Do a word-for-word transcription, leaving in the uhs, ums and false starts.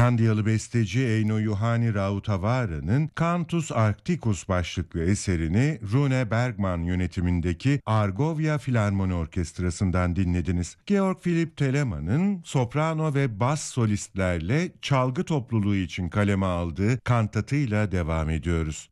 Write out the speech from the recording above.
Finlandiyalı besteci Eino Juhani Rautavaara'nın Cantus Arcticus başlıklı eserini Rune Bergman yönetimindeki Argovia Filarmoni Orkestrası'ndan dinlediniz. Georg Philipp Telemann'ın soprano ve bas solistlerle çalgı topluluğu için kaleme aldığı kantatıyla devam ediyoruz.